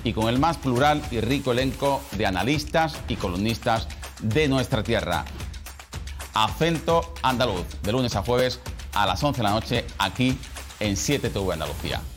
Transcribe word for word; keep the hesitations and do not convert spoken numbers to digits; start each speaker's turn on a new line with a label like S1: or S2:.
S1: y con el más plural y rico elenco de analistas y columnistas de nuestra tierra. Acento Andaluz, de lunes a jueves a las once de la noche, aquí en siete T V Andalucía.